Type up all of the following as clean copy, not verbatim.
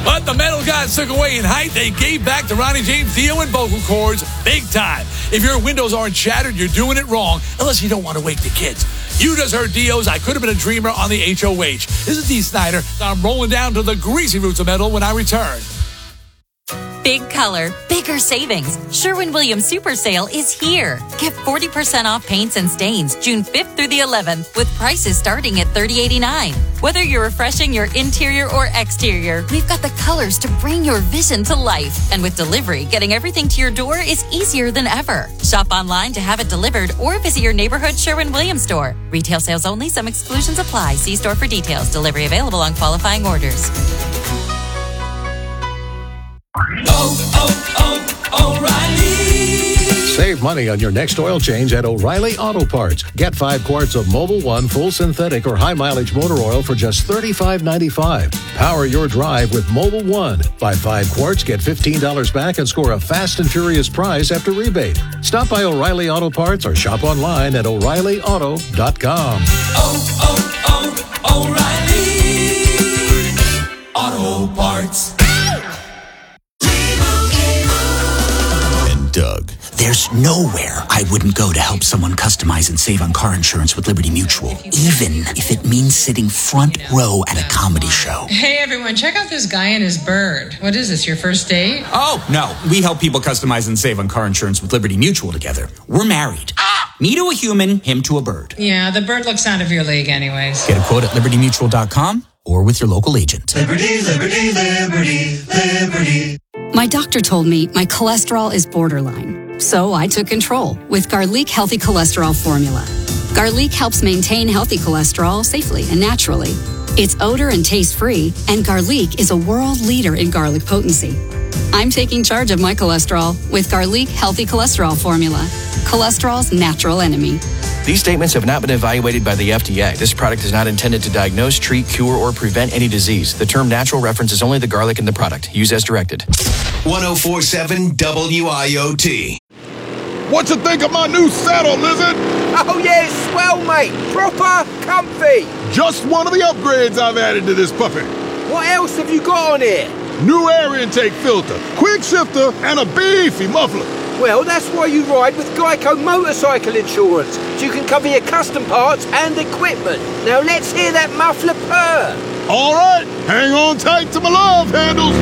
But the metal gods took away in height. They gave back to Ronnie James Dio and vocal cords big time. If your windows aren't shattered, you're doing it wrong, unless you don't want to wake the kids. You just heard Dio's I Could Have Been a Dreamer on the HOH. This is Dee Snider. I'm rolling down to the greasy roots of metal when I return. Big color, bigger savings. Sherwin-Williams Super Sale is here. Get 40% off paints and stains June 5th through the 11th with prices starting at $30.89. Whether you're refreshing your interior or exterior, we've got the colors to bring your vision to life. And with delivery, getting everything to your door is easier than ever. Shop online to have it delivered or visit your neighborhood Sherwin-Williams store. Retail sales only. Some exclusions apply. See store for details. Delivery available on qualifying orders. O'Reilly. Save money on your next oil change at O'Reilly Auto Parts. Get 5 quarts of Mobil 1 full synthetic or high mileage motor oil for just $35.95. Power your drive with Mobil 1. Buy 5 quarts, get $15 back, and score a fast and furious prize after rebate. Stop by O'Reilly Auto Parts or shop online at O'ReillyAuto.com. O'Reilly Auto Parts. Doug. There's nowhere I wouldn't go to help someone customize and save on car insurance with Liberty Mutual, even if it means sitting front row at a comedy show. Hey everyone, check out this guy and his bird. What is this, your first date? Oh, no. We help people customize and save on car insurance with Liberty Mutual together. We're married. Me to a human, him to a bird. Yeah, the bird looks out of your league anyways. Get a quote at libertymutual.com or with your local agent. Liberty, liberty, liberty, liberty. My doctor told me my cholesterol is borderline, so I took control with Garlic Healthy Cholesterol Formula. Garlic helps maintain healthy cholesterol safely and naturally. It's odor and taste-free, and Garlic is a world leader in garlic potency. I'm taking charge of my cholesterol with Garlic Healthy Cholesterol Formula, cholesterol's natural enemy. These statements have not been evaluated by the FDA. This product is not intended to diagnose, treat, cure, or prevent any disease. The term natural references only the garlic in the product. Use as directed. 104.7 WIOT. What you think of my new saddle, Lizard? Oh yeah, it's swell, mate. Proper comfy. Just one of the upgrades I've added to this puppy. What else have you got on here? New air intake filter, quick shifter, and a beefy muffler. Well, that's why you ride with Geico Motorcycle Insurance, so you can cover your custom parts and equipment. Now let's hear that muffler purr. All right, hang on tight to my love handles.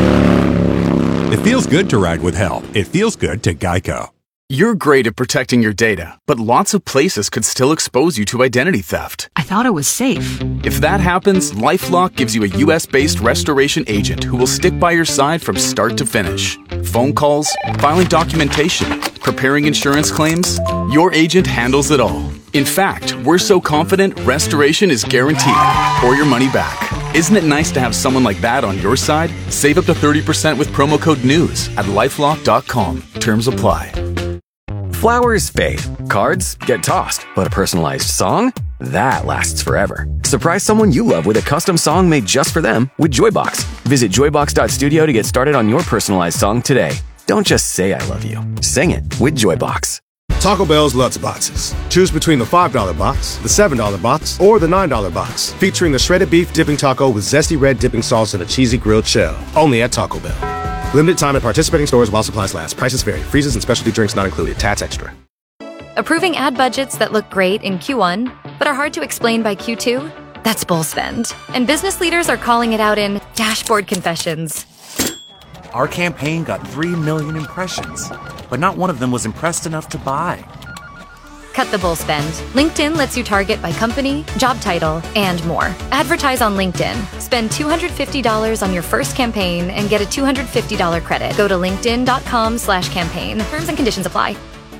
It feels good to ride with help. It feels good to Geico. You're great at protecting your data, but lots of places could still expose you to identity theft. I thought it was safe. If that happens, LifeLock gives you a US-based restoration agent who will stick by your side from start to finish. Phone calls, filing documentation, preparing insurance claims, your agent handles it all. In fact, we're so confident restoration is guaranteed or your money back. Isn't it nice to have someone like that on your side? Save up to 30% with promo code NEWS at lifelock.com. Terms apply. Flowers fade, cards get tossed, but a personalized song? That lasts forever. Surprise someone you love with a custom song made just for them with Joybox. Visit joybox.studio to get started on your personalized song today. Don't just say I love you. Sing it with Joybox. Taco Bell's Lutz Boxes. Choose between the $5 box, the $7 box, or the $9 box, featuring the shredded beef dipping taco with zesty red dipping sauce and a cheesy grilled shell. Only at Taco Bell. Limited time at participating stores while supplies last. Prices vary. Freezes and specialty drinks not included. Tats extra. Approving ad budgets that look great in Q1, but are hard to explain by Q2? That's bull spend. And business leaders are calling it out in dashboard confessions. Our campaign got 3 million impressions, but not one of them was impressed enough to buy. Cut the bull spend. LinkedIn lets you target by company, job title, and more. Advertise on LinkedIn. Spend $250 on your first campaign and get a $250 credit. Go to linkedin.com/campaign. Terms and conditions apply.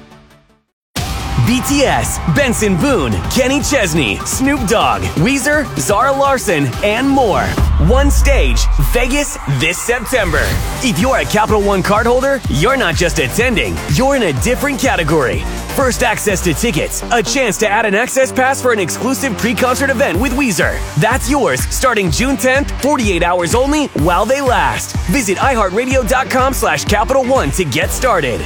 BTS, Benson Boone, Kenny Chesney, Snoop Dogg, Weezer, Zara Larsson, and more. One stage, Vegas this September. If you're a Capital One cardholder, you're not just attending, you're in a different category. First access to tickets, a chance to add an access pass for an exclusive pre-concert event with Weezer. That's yours starting June 10th, 48 hours only while they last. Visit iHeartRadio.com/Capital One to get started.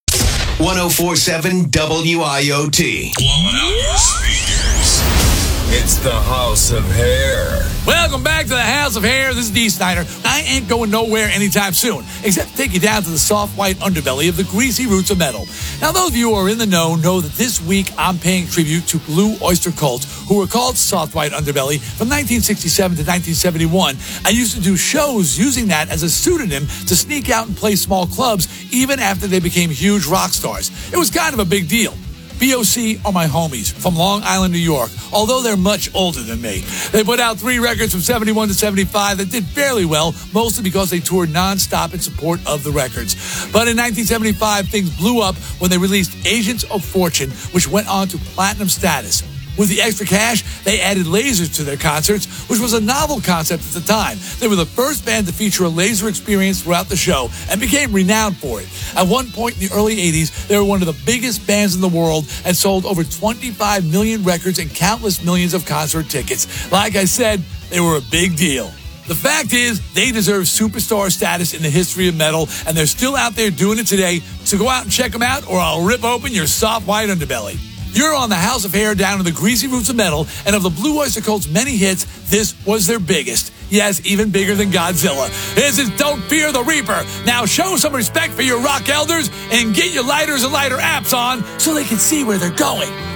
104.7 WIOT. Blowing out your speakers. It's the House of Hair. Welcome back to the House of Hair. This is Dee Snider. I ain't going nowhere anytime soon, except to take you down to the soft white underbelly of the greasy roots of metal. Now, those of you who are in the know that this week I'm paying tribute to Blue Oyster Cult, who were called Soft White Underbelly from 1967 to 1971. I used to do shows using that as a pseudonym to sneak out and play small clubs even after they became huge rock stars. It was kind of a big deal. BOC are my homies from Long Island, New York, although they're much older than me. They put out 3 records from 71 to 75 that did fairly well, mostly because they toured nonstop in support of the records. But in 1975, things blew up when they released Agents of Fortune, which went on to platinum status. With the extra cash, they added lasers to their concerts, which was a novel concept at the time. They were the first band to feature a laser experience throughout the show and became renowned for it. At one point in the early 80s, they were one of the biggest bands in the world and sold over 25 million records and countless millions of concert tickets. Like I said, they were a big deal. The fact is, they deserve superstar status in the history of metal, and they're still out there doing it today. So go out and check them out, or I'll rip open your soft white underbelly. You're on the House of Hair down in the greasy roots of metal, and of the Blue Oyster Cult's many hits, this was their biggest. Yes, even bigger than Godzilla. This is Don't Fear the Reaper. Now show some respect for your rock elders and get your lighters and lighter apps on so they can see where they're going.